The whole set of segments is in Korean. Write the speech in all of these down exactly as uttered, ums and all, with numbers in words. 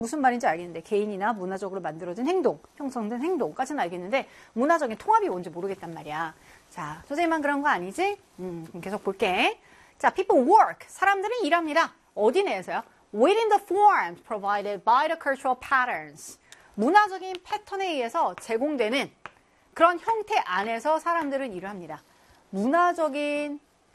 무슨 말인지 알겠는데 개인이나 문화적으로 만들어진 행동, 형성된 행동까지는 알겠는데 문화적인 통합이 뭔지 모르겠단 말이야. 자, 선생님만 그런 거 아니지? 음, 계속 볼게. 자, people work. 사람들은 일합니다. 어디 내에서요? Within the forms provided by the cultural patterns. 문화적인 패턴에 의해서 제공되는 그런 형태 안에서 사람들은 일을 합니다. 문화적인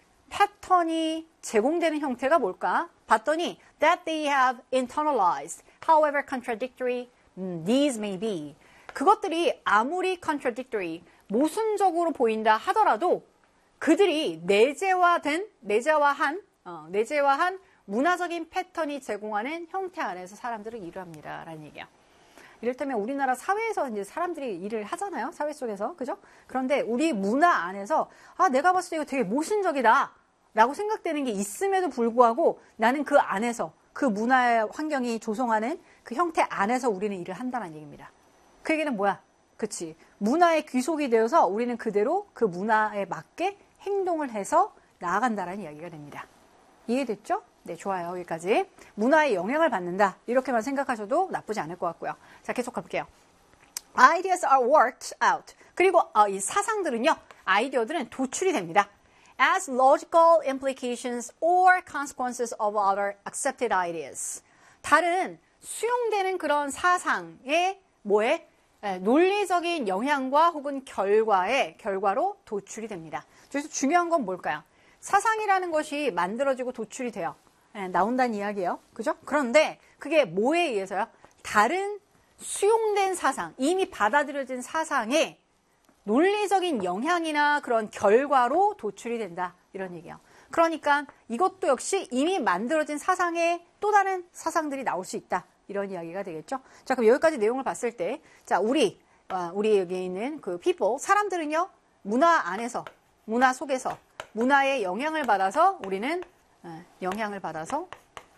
패턴이 제공되는 형태가 뭘까? 봤더니 that they have internalized, however contradictory these may be. 그것들이 아무리 contradictory, 모순적으로 보인다 하더라도 그들이 내재화된, 내재화한, 어, 내재화한 문화적인 패턴이 제공하는 형태 안에서 사람들은 일을 합니다. 라는 얘기야. 이를테면 우리나라 사회에서 이제 사람들이 일을 하잖아요. 사회 속에서. 그죠? 그런데 우리 문화 안에서 아, 내가 봤을 때 이거 되게 모순적이다. 라고 생각되는 게 있음에도 불구하고 나는 그 안에서 그 문화의 환경이 조성하는 그 형태 안에서 우리는 일을 한다는 얘기입니다. 그 얘기는 뭐야? 그치. 문화에 귀속이 되어서 우리는 그대로 그 문화에 맞게 행동을 해서 나아간다는 이야기가 됩니다. 이해됐죠? 네, 좋아요. 여기까지. 문화에 영향을 받는다. 이렇게만 생각하셔도 나쁘지 않을 것 같고요. 자, 계속 가볼게요. Ideas are worked out. 그리고 어, 이 사상들은요. 아이디어들은 도출이 됩니다. As logical implications or consequences of other accepted ideas. 다른 수용되는 그런 사상의 뭐에 에, 논리적인 영향과 혹은 결과의 결과로 도출이 됩니다. 그래서 중요한 건 뭘까요? 사상이라는 것이 만들어지고 도출이 돼요. 에, 나온다는 이야기예요. 그죠? 그런데 그게 뭐에 의해서요? 다른 수용된 사상, 이미 받아들여진 사상에 논리적인 영향이나 그런 결과로 도출이 된다. 이런 얘기예요. 그러니까 이것도 역시 이미 만들어진 사상에 또 다른 사상들이 나올 수 있다. 이런 이야기가 되겠죠. 자, 그럼 여기까지 내용을 봤을 때, 자, 우리, 어, 우리 여기 있는 그 people, 사람들은요, 문화 안에서, 문화 속에서, 문화의 영향을 받아서 우리는, 어, 영향을 받아서,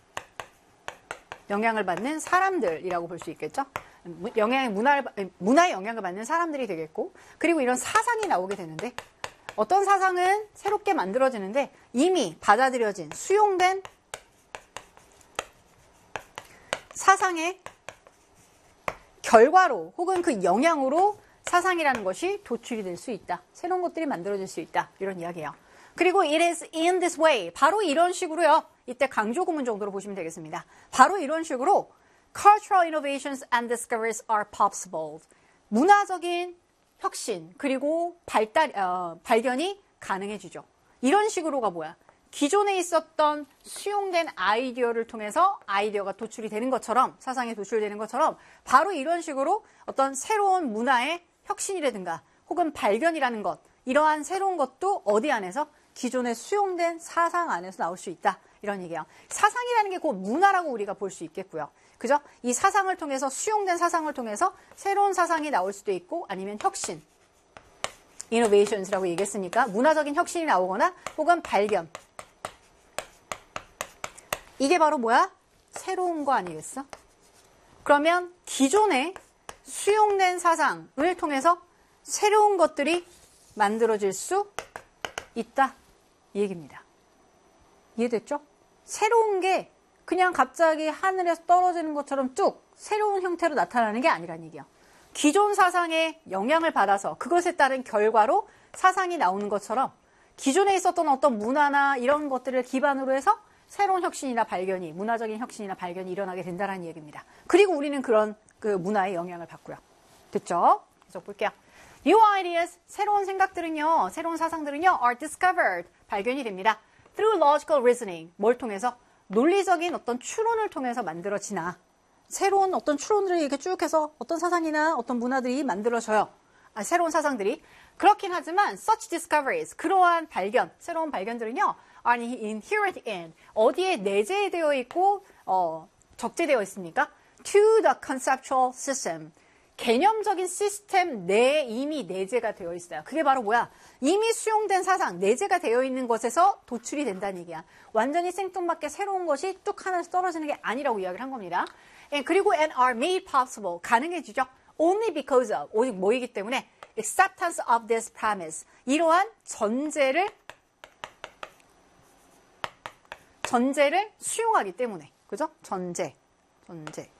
영향을 받는 사람들이라고 볼 수 있겠죠. 영향, 문화를, 문화의 영향을 받는 사람들이 되겠고, 그리고 이런 사상이 나오게 되는데, 어떤 사상은 새롭게 만들어지는데, 이미 받아들여진, 수용된 사상의 결과로 혹은 그 영향으로 사상이라는 것이 도출이 될 수 있다. 새로운 것들이 만들어질 수 있다. 이런 이야기예요. 그리고 it is in this way. 바로 이런 식으로요. 이때 강조 구문 정도로 보시면 되겠습니다. 바로 이런 식으로 cultural innovations and discoveries are possible. 문화적인 혁신 그리고 발달, 어, 발견이 가능해지죠. 이런 식으로가 뭐야? 기존에 있었던 수용된 아이디어를 통해서 아이디어가 도출이 되는 것처럼 사상이 도출되는 것처럼 바로 이런 식으로 어떤 새로운 문화의 혁신이라든가 혹은 발견이라는 것 이러한 새로운 것도 어디 안에서? 기존에 수용된 사상 안에서 나올 수 있다. 이런 얘기예요. 사상이라는 게 곧 문화라고 우리가 볼 수 있겠고요. 그죠? 이 사상을 통해서 수용된 사상을 통해서 새로운 사상이 나올 수도 있고 아니면 혁신, innovations라고 얘기했으니까 문화적인 혁신이 나오거나 혹은 발견. 이게 바로 뭐야? 새로운 거 아니겠어? 그러면 기존에 수용된 사상을 통해서 새로운 것들이 만들어질 수 있다. 이 얘기입니다. 이해됐죠? 새로운 게 그냥 갑자기 하늘에서 떨어지는 것처럼 뚝 새로운 형태로 나타나는 게 아니란 얘기야. 기존 사상에 영향을 받아서 그것에 따른 결과로 사상이 나오는 것처럼 기존에 있었던 어떤 문화나 이런 것들을 기반으로 해서 새로운 혁신이나 발견이, 문화적인 혁신이나 발견이 일어나게 된다는 얘기입니다. 그리고 우리는 그런 그 문화의 영향을 받고요. 됐죠? 계속 볼게요. New ideas, 새로운 생각들은요, 새로운 사상들은요, are discovered, 발견이 됩니다. Through logical reasoning, 뭘 통해서? 논리적인 어떤 추론을 통해서 만들어지나, 새로운 어떤 추론들을 이렇게 쭉 해서 어떤 사상이나 어떤 문화들이 만들어져요. 아, 새로운 사상들이. 그렇긴 하지만, such discoveries, 그러한 발견, 새로운 발견들은요, are inherent in, 어디에 내재되어 있고, 어, 적재되어 있습니까? To the conceptual system. 개념적인 시스템 내에 이미 내재가 되어 있어요. 그게 바로 뭐야? 이미 수용된 사상, 내재가 되어 있는 것에서 도출이 된다는 얘기야. 완전히 생뚱맞게 새로운 것이 뚝 하나에서 떨어지는 게 아니라고 이야기를 한 겁니다. And, 그리고 and are made possible, 가능해지죠. Only because of, 오직 뭐이기 때문에 acceptance of this premise, 이러한 전제를 전제를 수용하기 때문에, 그죠? 전제, 전제.